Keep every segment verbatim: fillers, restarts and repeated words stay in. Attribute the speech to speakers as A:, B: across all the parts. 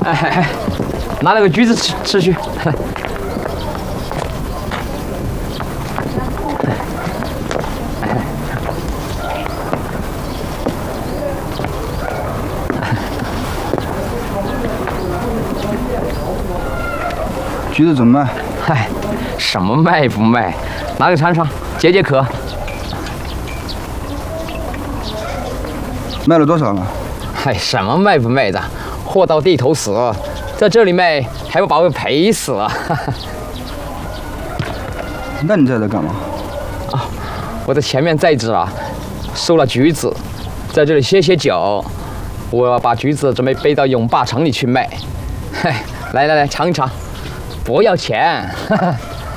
A: 哎哎，拿那个橘子吃吃去。
B: 橘子怎么卖？
A: 嗨，什么卖不卖？拿个尝尝，解解渴。
B: 卖了多少了？
A: 嗨，什么卖不卖的？货到地头死，在这里卖还不把我赔死了。
B: 那你在这干嘛？
A: 啊，我在前面在这啊，收了橘子，在这里歇歇脚。我要把橘子准备背到永霸城里去卖。嗨，来来来，尝一尝。不要钱，哈哈。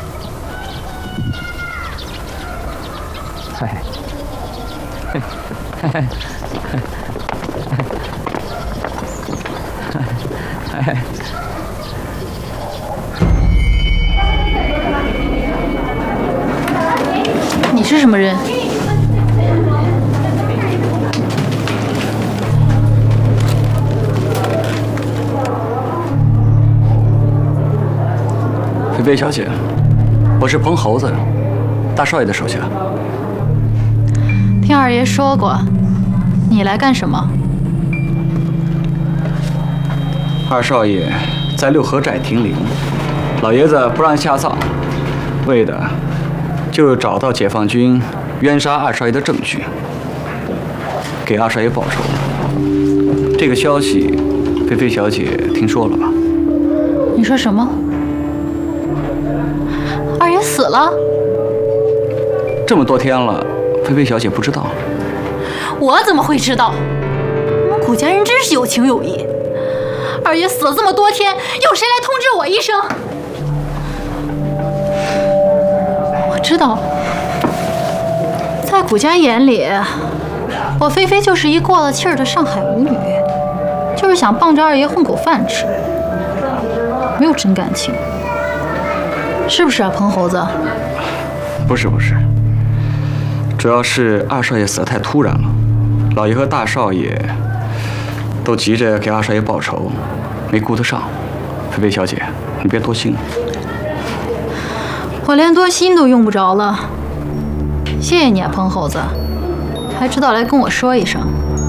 A: 嘿嘿，嘿嘿，嘿嘿。
C: 你是什么人？
D: 菲菲小姐，我是彭猴子，大少爷的手下。
C: 听二爷说过，你来干什么？
D: 二少爷在六合寨停灵，老爷子不让下葬，为的就是找到解放军冤杀二少爷的证据，给二少爷报仇。这个消息，菲菲小姐听说了吧？
C: 你说什么？二爷死了？
D: 这么多天了，菲菲小姐不知道？
C: 我怎么会知道？我们古家人真是有情有义。二爷死了这么多天，有谁来通知我一声？我知道，在古家眼里，我菲菲就是一过了气儿的上海舞女，就是想傍着二爷混口饭吃，没有真感情。是不是啊，彭猴子？
D: 不是不是，主要是二少爷死得太突然了，老爷和大少爷都急着给二少爷报仇，没顾得上。菲菲小姐，你别多心。
C: 我连多心都用不着了。谢谢你啊，彭猴子，还知道来跟我说一声。